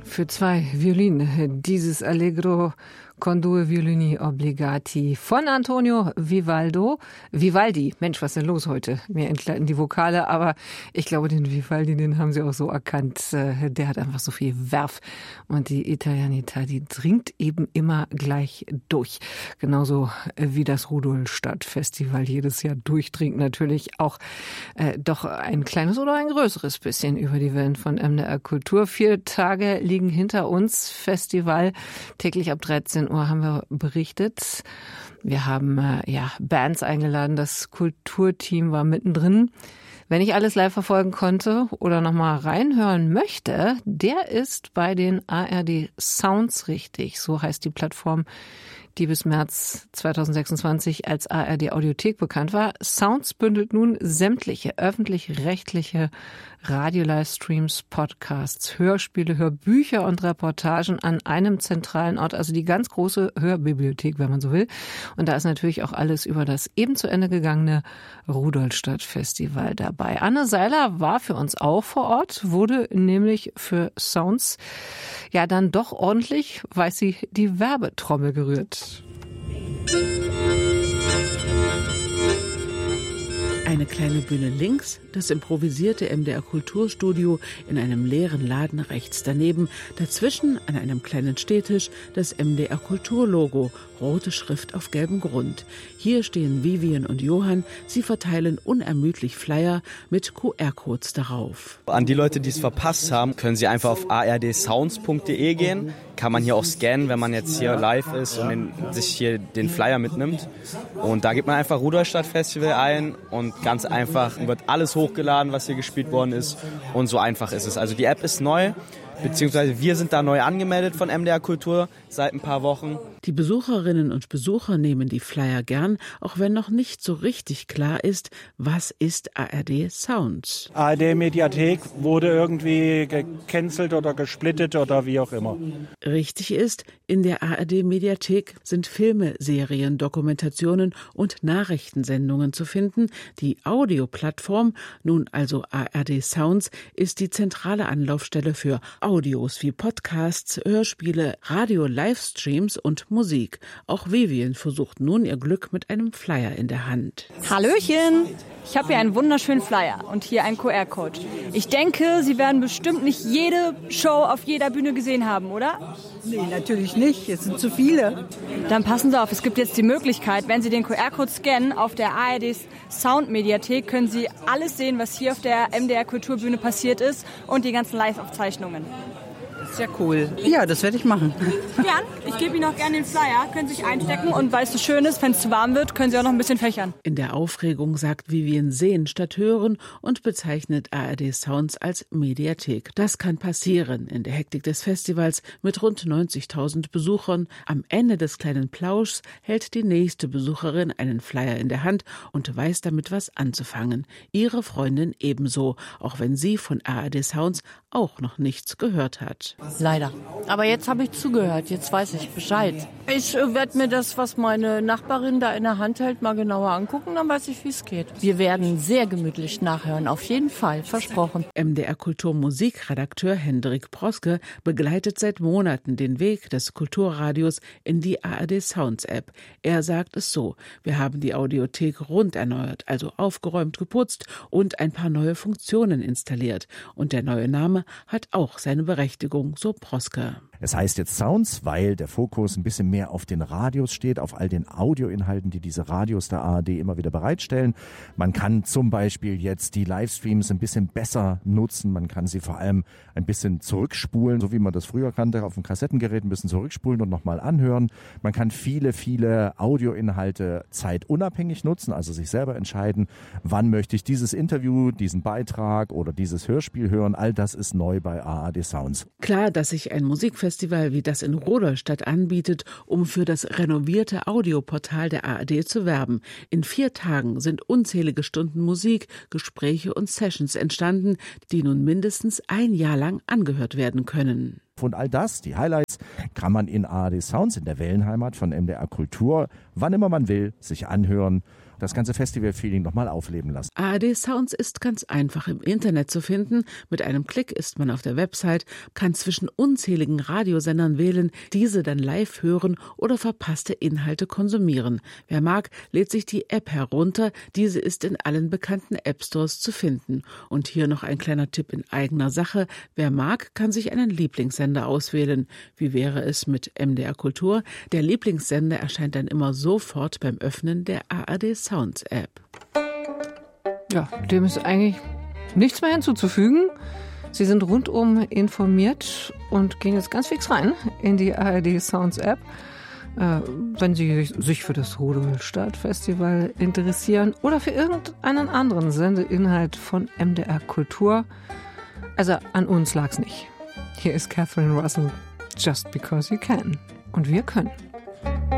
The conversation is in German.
für 2 Violinen. Dieses Allegro con due violini obbligati von Antonio Vivaldi. Mensch, was ist denn los heute? Mir entgleiten die Vokale, aber ich glaube, den Vivaldi, den haben Sie auch so erkannt. Der hat einfach so viel Werf. Und die Italianita, die dringt eben immer gleich durch. Genauso wie das Rudolstadt-Festival jedes Jahr durchdringt. Natürlich auch doch ein kleines oder ein größeres bisschen über die Wellen von MDR Kultur. 4 Tage liegen hinter uns. Festival täglich ab 13 Uhr haben wir berichtet. Wir haben Bands eingeladen. Das Kulturteam war mittendrin. Wenn ich alles live verfolgen konnte oder nochmal reinhören möchte, der ist bei den ARD Sounds richtig. So heißt die Plattform, die bis März 2026 als ARD Audiothek bekannt war. Sounds bündelt nun sämtliche öffentlich-rechtliche Radio-Livestreams, Podcasts, Hörspiele, Hörbücher und Reportagen an einem zentralen Ort, also die ganz große Hörbibliothek, wenn man so will. Und da ist natürlich auch alles über das eben zu Ende gegangene Rudolstadt-Festival dabei. Anne Seiler war für uns auch vor Ort, wurde nämlich für Sounds ja dann doch ordentlich, weiß sie, die Werbetrommel gerührt. Eine kleine Bühne links, das improvisierte MDR Kulturstudio in einem leeren Laden rechts daneben, dazwischen an einem kleinen Stehtisch das MDR Kulturlogo, rote Schrift auf gelbem Grund. Hier stehen Vivian und Johann, sie verteilen unermüdlich Flyer mit QR-Codes darauf. An die Leute, die es verpasst haben, können sie einfach auf ardsounds.de gehen. Kann man hier auch scannen, wenn man jetzt hier live ist und sich hier den Flyer mitnimmt. Und da gibt man einfach Rudolstadt Festival ein und ganz einfach wird alles hochgeladen, was hier gespielt worden ist. Und so einfach ist es. Also die App ist neu, beziehungsweise wir sind da neu angemeldet von MDR Kultur seit ein paar Wochen. Die Besucherinnen und Besucher nehmen die Flyer gern, auch wenn noch nicht so richtig klar ist, was ist ARD Sounds. ARD Mediathek wurde irgendwie gecancelt oder gesplittet oder wie auch immer. Richtig ist, in der ARD Mediathek sind Filme, Serien, Dokumentationen und Nachrichtensendungen zu finden. Die Audioplattform, nun also ARD Sounds, ist die zentrale Anlaufstelle für Audios wie Podcasts, Hörspiele, Radio-Livestreams und Musik. Auch Vivian versucht nun ihr Glück mit einem Flyer in der Hand. Hallöchen! Ich habe hier einen wunderschönen Flyer und hier einen QR-Code. Ich denke, Sie werden bestimmt nicht jede Show auf jeder Bühne gesehen haben, oder? Nee, natürlich nicht. Es sind zu viele. Dann passen Sie auf, es gibt jetzt die Möglichkeit, wenn Sie den QR-Code scannen, auf der ARD Sound-Mediathek können Sie alles sehen, was hier auf der MDR Kulturbühne passiert ist und die ganzen Live-Aufzeichnungen. Sehr cool. Ja, das werde ich machen. Gern. Ich gebe Ihnen auch gerne den Flyer. Können Sie sich einstecken und weil es so schön ist, wenn es zu warm wird, können Sie auch noch ein bisschen fächern. In der Aufregung sagt Vivian sehen statt hören und bezeichnet ARD Sounds als Mediathek. Das kann passieren in der Hektik des Festivals mit rund 90.000 Besuchern. Am Ende des kleinen Plauschs hält die nächste Besucherin einen Flyer in der Hand und weiß damit was anzufangen. Ihre Freundin ebenso, auch wenn sie von ARD Sounds auch noch nichts gehört hat. Leider. Aber jetzt habe ich zugehört, jetzt weiß ich Bescheid. Ich werde mir das, was meine Nachbarin da in der Hand hält, mal genauer angucken, dann weiß ich, wie es geht. Wir werden sehr gemütlich nachhören, auf jeden Fall, versprochen. MDR Kulturmusikredakteur Hendrik Proske begleitet seit Monaten den Weg des Kulturradios in die ARD Sounds App. Er sagt es so: Wir haben die Audiothek rund erneuert, also aufgeräumt, geputzt und ein paar neue Funktionen installiert. Und der neue Name hat auch seine Berechtigung, so Proske. Es heißt jetzt Sounds, weil der Fokus ein bisschen mehr auf den Radios steht, auf all den Audioinhalten, die diese Radios der ARD immer wieder bereitstellen. Man kann zum Beispiel jetzt die Livestreams ein bisschen besser nutzen. Man kann sie vor allem ein bisschen zurückspulen, so wie man das früher kannte, auf dem Kassettengerät ein bisschen zurückspulen und nochmal anhören. Man kann viele Audioinhalte zeitunabhängig nutzen, also sich selber entscheiden, wann möchte ich dieses Interview, diesen Beitrag oder dieses Hörspiel hören. All das ist neu bei ARD Sounds. Klar, dass sich ein Musikfestival wie das in Rudolstadt anbietet, um für das renovierte Audioportal der ARD zu werben. In 4 Tagen sind unzählige Stunden Musik, Gespräche und Sessions entstanden, die nun mindestens ein Jahr lang angehört werden können. Und all das, die Highlights, kann man in ARD Sounds in der Wellenheimat von MDR Kultur, wann immer man will, sich anhören. das ganze Festival-Feeling nochmal aufleben lassen. ARD Sounds ist ganz einfach im Internet zu finden. Mit einem Klick ist man auf der Website, kann zwischen unzähligen Radiosendern wählen, diese dann live hören oder verpasste Inhalte konsumieren. Wer mag, lädt sich die App herunter. Diese ist in allen bekannten App-Stores zu finden. Und hier noch ein kleiner Tipp in eigener Sache. Wer mag, kann sich einen Lieblingssender auswählen. Wie wäre es mit MDR Kultur? Der Lieblingssender erscheint dann immer sofort beim Öffnen der ARD Sounds App. Ja, dem ist eigentlich nichts mehr hinzuzufügen. Sie sind rundum informiert und gehen jetzt ganz fix rein in die ARD Sounds App. Wenn Sie sich für das Rudolstadt Festival interessieren oder für irgendeinen anderen Sendeinhalt von MDR Kultur. Also an uns lag's nicht. Hier ist Catherine Russell, Just Because You Can. Und wir können.